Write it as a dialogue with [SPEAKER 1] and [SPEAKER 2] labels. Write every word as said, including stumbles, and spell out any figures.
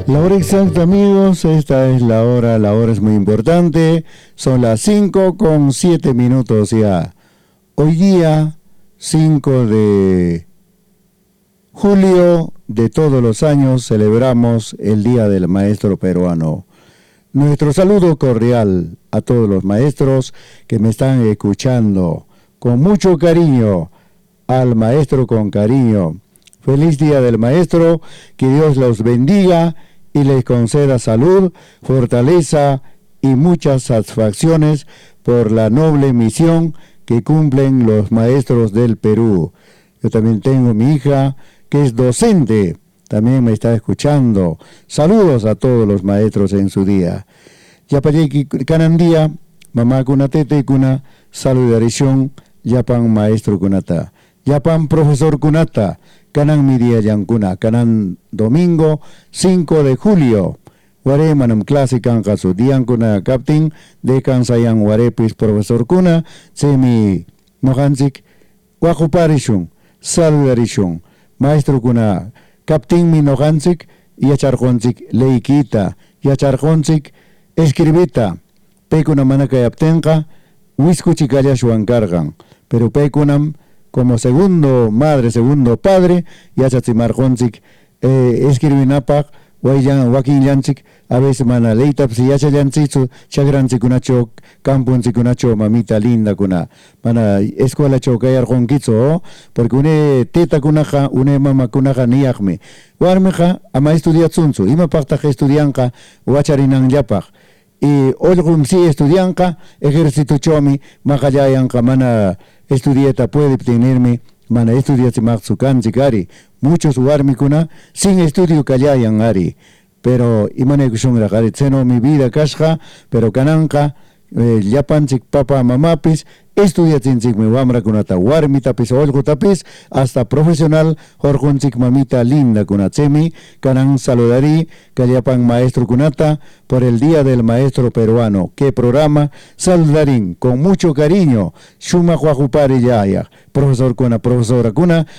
[SPEAKER 1] La hora exacta, amigos, esta es la hora, la hora es muy importante, son las cinco con siete minutos ya. Hoy día, cinco de julio de todos los años, celebramos el Día del Maestro Peruano. Nuestro saludo cordial a todos los maestros que me están escuchando, con mucho cariño, al maestro con cariño. Feliz Día del Maestro, que Dios los bendiga y les conceda salud, fortaleza y muchas satisfacciones por la noble misión que cumplen los maestros del Perú. Yo también tengo mi hija que es docente, también me está escuchando. Saludos a todos los maestros en su día. Yapayeki kanandía, mamá kuna tete kuna, saludarición, yapan maestro kunata, yapan profesor kunata, kanan mi día yankuna, kanan domingo cinco de julio. Ware manam clase kanka su dian kuna captain, de kansayan warepis profesor kuna, semi nohansik, wakuparishun, saludarishun, maestro kuna, captain mi nohansik, yacharjonsik leikita, yacharjonsik escribita, pekuna manakayaptenka, wiskuchikaya shuankargan, pero pekunam como segundo madre, segundo padre, yachachimarjonsik, eh, escribinapak, Wayan, Wakin Yanchik, a veces mana leitap, si yacha yancitsu, chagranchik kunacho, campunchik kunacho, mamita linda kuna, mana escuela chokayar jonkitso, porque une teta kunaja, une mama kunaja niakme. Warmeja, ama estudiatsunsu, ima pakta estudianka, wacharinan yapak. Y olgum si estudianka, ejército chomi, makayayanka, mana estudieta puede tenerme, mana estudiatsi maksukan ari. Muchos warmikuna sin estudio kallayan ari, pero imane kushungra ari tseno mi vida kashka, pero kananka eh, yapanchik papa mamapis estudiatsinchik mi wamra kunata warmi tapis olgo tapis hasta profesional jorjonchik mamita linda kunatsemi kanan saludari kallapan maestro kunata por el Día del Maestro Peruano. ¿Qué programa? Saludarín con mucho cariño. Shuma Juajupari Yaya, profesor kuna, profesora kuna,